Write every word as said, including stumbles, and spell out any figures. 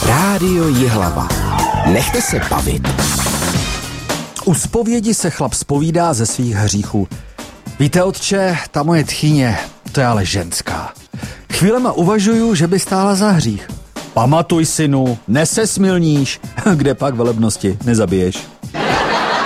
Rádio Jihlava. Nechte se bavit. U zpovědi se chlap zpovídá ze svých hříchů. Víte, otče, ta moje tchyně, to je ale ženská. Chvílema uvažuju, že by stála za hřích. Pamatuj, synu, nesesmilníš, kde pak velebnosti nezabiješ.